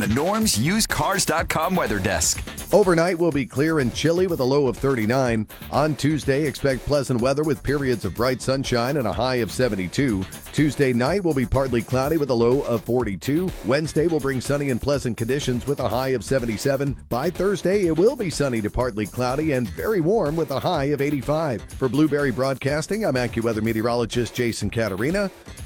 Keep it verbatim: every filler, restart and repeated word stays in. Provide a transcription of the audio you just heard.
the Norm's Used Cars dot com weather desk. Overnight will be clear and chilly with a low of thirty-nine. On Tuesday, expect pleasant weather with periods of bright sunshine and a high of seventy-two. Tuesday night will be partly cloudy with a low of forty-two. Wednesday will bring sunny and pleasant conditions with a high of seventy-seven. By Thursday, it will be sunny to partly cloudy and very warm with a high of eighty-five. For Blueberry Broadcasting, I'm AccuWeather meteorologist Jason Caterina.